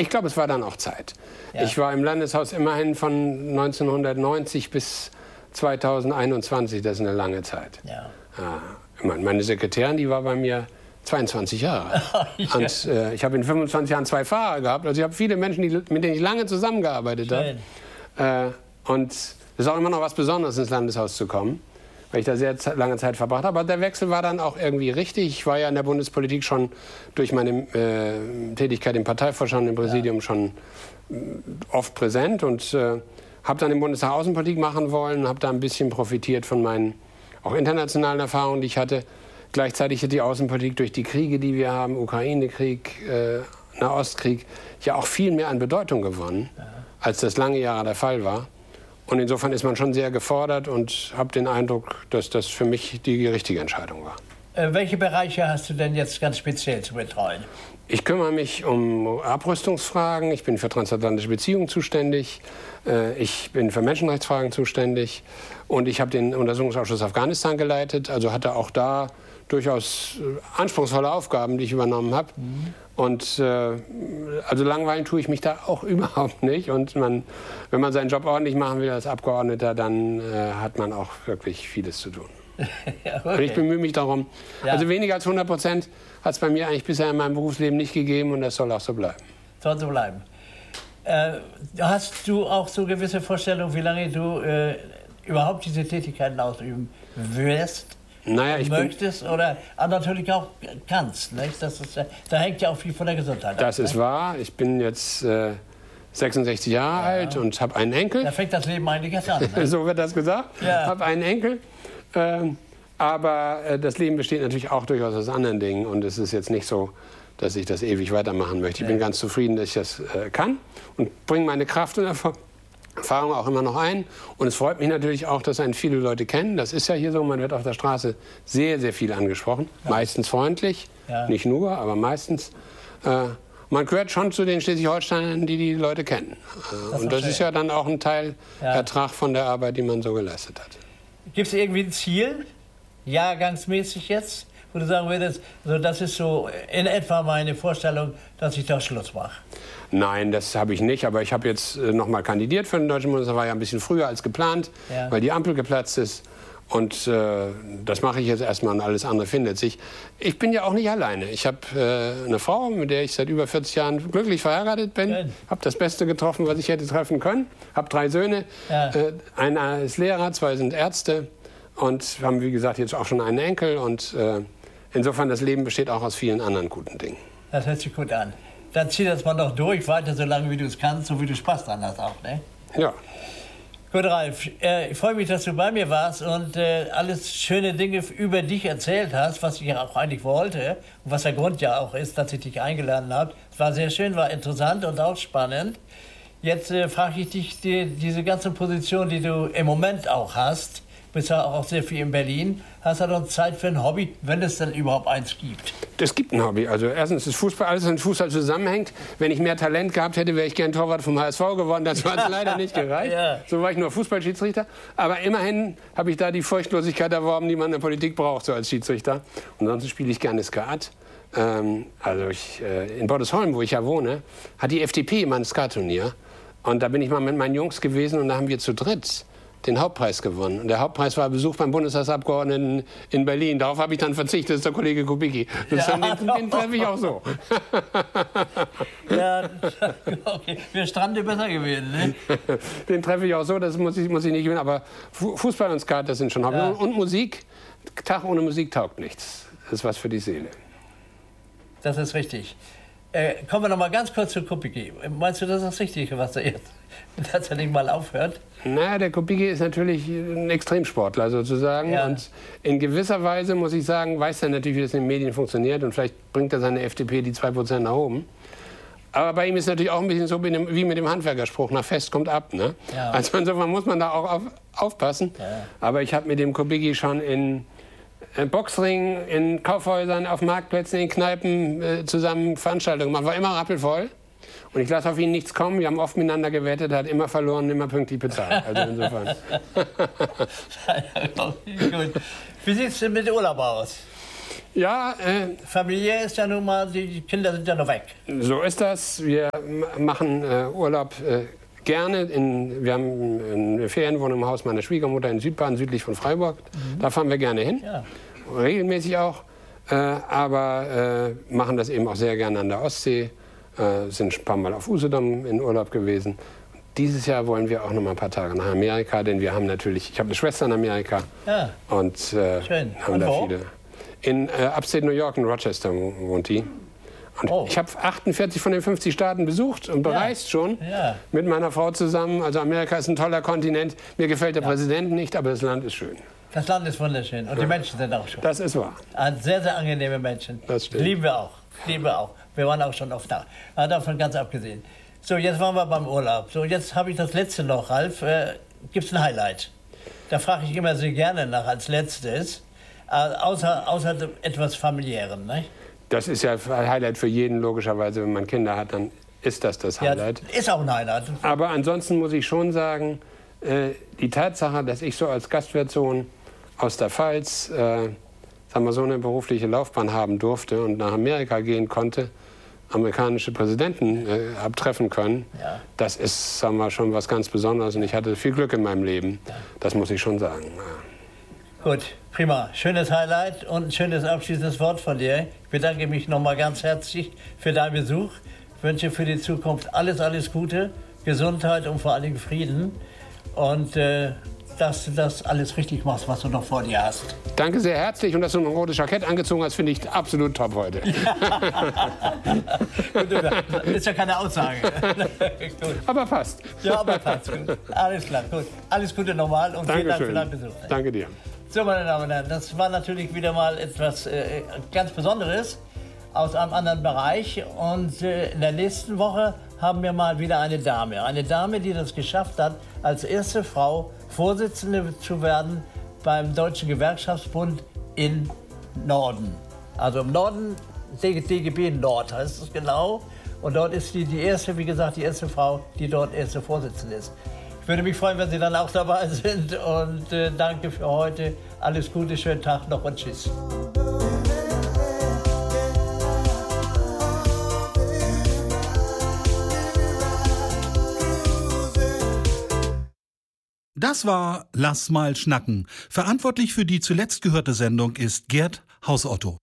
Ich glaube, es war dann auch Zeit. Ja. Ich war im Landeshaus immerhin von 1990 bis 2021, das ist eine lange Zeit. Ja. Meine Sekretärin, die war bei mir 22 Jahre. Ja. Und ich habe in 25 Jahren 2 Fahrer gehabt. Also ich habe viele Menschen, mit denen ich lange zusammengearbeitet habe. Und es ist auch immer noch was Besonderes, ins Landeshaus zu kommen, weil ich da sehr lange Zeit verbracht habe. Aber der Wechsel war dann auch irgendwie richtig. Ich war ja in der Bundespolitik schon durch meine Tätigkeit im Parteivorstand, im Präsidium schon oft präsent und habe dann im Bundestag Außenpolitik machen wollen, habe da ein bisschen profitiert von meinen auch internationalen Erfahrungen, die ich hatte. Gleichzeitig hat die Außenpolitik durch die Kriege, die wir haben, Ukraine-Krieg, Nahostkrieg, ja auch viel mehr an Bedeutung gewonnen, als das lange Jahre der Fall war. Und insofern ist man schon sehr gefordert und habe den Eindruck, dass das für mich die richtige Entscheidung war. Welche Bereiche hast du denn jetzt ganz speziell zu betreuen? Ich kümmere mich um Abrüstungsfragen, ich bin für transatlantische Beziehungen zuständig, ich bin für Menschenrechtsfragen zuständig und ich habe den Untersuchungsausschuss Afghanistan geleitet, also hatte auch da durchaus anspruchsvolle Aufgaben, die ich übernommen habe. Und also langweilen tue ich mich da auch überhaupt nicht. Und wenn man seinen Job ordentlich machen will als Abgeordneter, dann hat man auch wirklich vieles zu tun. Ja, okay. Und ich bemühe mich darum. Ja. Also weniger als 100% hat es bei mir eigentlich bisher in meinem Berufsleben nicht gegeben und das soll auch so bleiben. Soll so bleiben. Hast du auch so gewisse Vorstellungen, wie lange du überhaupt diese Tätigkeiten ausüben wirst? Naja, ich möchtest oder natürlich auch kannst. Nicht? Da hängt ja auch viel von der Gesundheit ab. Das ist wahr. Ich bin jetzt 66 Jahre alt und habe einen Enkel. Da fängt das Leben eigentlich erst an. Ne? So wird das gesagt. Ja. Ich habe einen Enkel. Aber das Leben besteht natürlich auch durchaus aus anderen Dingen. Und es ist jetzt nicht so, dass ich das ewig weitermachen möchte. Ich bin ganz zufrieden, dass ich das kann und bringe meine Kraft und Erfahrung auch immer noch ein. Und es freut mich natürlich auch, dass einen viele Leute kennen. Das ist ja hier so, man wird auf der Straße sehr, sehr viel angesprochen. Ja. Meistens freundlich, nicht nur, aber meistens. Man gehört schon zu den Schleswig-Holsteinern, die Leute kennen. Und das ist ja dann auch ein Teil Ertrag von der Arbeit, die man so geleistet hat. Gibt es irgendwie ein Ziel, jahrgangsmäßig jetzt, wo du sagen würdest, also das ist so in etwa meine Vorstellung, dass ich da Schluss mache? Nein, das habe ich nicht, aber ich habe jetzt noch mal kandidiert für den Deutschen Bundestag, war ja ein bisschen früher als geplant, weil die Ampel geplatzt ist. Und das mache ich jetzt erstmal und alles andere findet sich. Ich bin ja auch nicht alleine. Ich habe eine Frau, mit der ich seit über 40 Jahren glücklich verheiratet bin. Habe das Beste getroffen, was ich hätte treffen können. Habe 3 Söhne. Einer ist Lehrer, 2 sind Ärzte. Und haben, wie gesagt, jetzt auch schon einen Enkel. Und insofern, das Leben besteht auch aus vielen anderen guten Dingen. Das hört sich gut an. Dann zieh das mal noch durch, weiter so lange, wie du es kannst, so wie du Spaß dran hast auch, ne? Ja. Gut, Ralf, ich freue mich, dass du bei mir warst und alles schöne Dinge über dich erzählt hast, was ich ja auch eigentlich wollte und was der Grund ja auch ist, dass ich dich eingeladen habe. Es war sehr schön, war interessant und auch spannend. Jetzt frage ich dich, diese ganze Position, die du im Moment auch hast, bist ja auch sehr viel in Berlin. Hast du noch Zeit für ein Hobby, wenn es denn überhaupt eins gibt? Es gibt ein Hobby. Also erstens ist Fußball, alles mit Fußball zusammenhängt. Wenn ich mehr Talent gehabt hätte, wäre ich gern Torwart vom HSV geworden. Das hat leider nicht gereicht. So war ich nur Fußballschiedsrichter. Aber immerhin habe ich da die Furchtlosigkeit erworben, die man in der Politik braucht, so als Schiedsrichter. Und ansonsten spiele ich gerne Skat. Also in Bordesholm, wo ich ja wohne, hat die FDP immer ein Skat-Turnier. Und da bin ich mal mit meinen Jungs gewesen und da haben wir zu dritt den Hauptpreis gewonnen. Und der Hauptpreis war Besuch beim Bundestagsabgeordneten in Berlin. Darauf habe ich dann verzichtet, das ist der Kollege Kubicki. Den treffe ich auch so. Ja, okay. Wäre Strande besser gewesen, ne? Den treffe ich auch so, das muss ich nicht gewinnen. Aber Fußball und Skat, das sind schon Hobby. Und Musik, Tag ohne Musik taugt nichts. Das ist was für die Seele. Das ist richtig. Kommen wir noch mal ganz kurz zu Kubicki. Meinst du, das ist das Richtige, was er jetzt, dass er nicht mal aufhört? Na, der Kubicki ist natürlich ein Extremsportler sozusagen. Ja. Und in gewisser Weise, muss ich sagen, weiß er natürlich, wie das in den Medien funktioniert. Und vielleicht bringt er seine FDP die 2% nach oben. Aber bei ihm ist es natürlich auch ein bisschen so wie mit dem Handwerkerspruch, nach Fest kommt ab. Ne? Ja. Also insofern muss man da auch aufpassen. Ja. Aber ich habe mit dem Kubicki schon in Boxring, in Kaufhäusern, auf Marktplätzen, in Kneipen zusammen Veranstaltungen. Man war immer rappelvoll. Und ich lasse auf ihn nichts kommen. Wir haben oft miteinander gewettet, er hat immer verloren, immer pünktlich bezahlt. Also insofern. Gut. Wie sieht es denn mit Urlaub aus? Ja, Familie ist ja nun mal, die Kinder sind ja noch weg. So ist das. Wir machen Urlaub gerne. Wir haben eine Ferienwohnung im Haus meiner Schwiegermutter in Südbaden, südlich von Freiburg. Da fahren wir gerne hin, regelmäßig auch. Aber machen das eben auch sehr gerne an der Ostsee. Sind ein paar Mal auf Usedom in Urlaub gewesen. Dieses Jahr wollen wir auch noch mal ein paar Tage nach Amerika, denn wir haben natürlich, ich habe eine Schwester in Amerika und schön. haben und da wo? viele. In Upstate New York, in Rochester wohnt die. Und ich habe 48 von den 50 Staaten besucht und bereist schon mit meiner Frau zusammen. Also Amerika ist ein toller Kontinent. Mir gefällt der Präsident nicht, aber das Land ist schön. Das Land ist wunderschön und die Menschen sind auch schön. Das ist wahr. Sehr, sehr angenehme Menschen. Das stimmt. Lieben wir auch. Wir waren auch schon oft da. Aber davon ganz abgesehen. So, jetzt waren wir beim Urlaub. So, jetzt habe ich das letzte noch, Ralf. Gibt es ein Highlight? Da frage ich immer sehr gerne nach als letztes. Außer etwas Familiärem, ne? Das ist ja ein Highlight für jeden, logischerweise. Wenn man Kinder hat, dann ist das Highlight. Ja, ist auch ein Highlight. Aber ansonsten muss ich schon sagen, die Tatsache, dass ich so als Gastwirtssohn aus der Pfalz sagen wir, so eine berufliche Laufbahn haben durfte und nach Amerika gehen konnte, amerikanische Präsidenten abtreffen können, das ist, sagen wir, schon was ganz Besonderes. Und ich hatte viel Glück in meinem Leben. Das muss ich schon sagen. Gut, prima. Schönes Highlight und ein schönes abschließendes Wort von dir. Ich bedanke mich nochmal ganz herzlich für deinen Besuch. Ich wünsche für die Zukunft alles, alles Gute, Gesundheit und vor allen Dingen Frieden. Und dass du das alles richtig machst, was du noch vor dir hast. Danke sehr herzlich und dass du ein rotes Jackett angezogen hast, finde ich absolut top heute. Ist ja keine Aussage. Aber passt. Ja, aber passt. Gut. Alles klar, gut. Alles Gute nochmal und vielen Dank für deinen Besuch. Danke dir. So, meine Damen und Herren, das war natürlich wieder mal etwas ganz Besonderes aus einem anderen Bereich. Und in der nächsten Woche haben wir mal wieder eine Dame. Eine Dame, die das geschafft hat, als erste Frau Vorsitzende zu werden beim Deutschen Gewerkschaftsbund in Norden. Also im Norden, DGB Nord heißt es genau. Und dort ist die erste, wie gesagt, die erste Frau, die dort erste Vorsitzende ist. Ich würde mich freuen, wenn Sie dann auch dabei sind. Und danke für heute. Alles Gute, schönen Tag noch und tschüss. Das war Lass mal schnacken. Verantwortlich für die zuletzt gehörte Sendung ist Gerd Hausotto.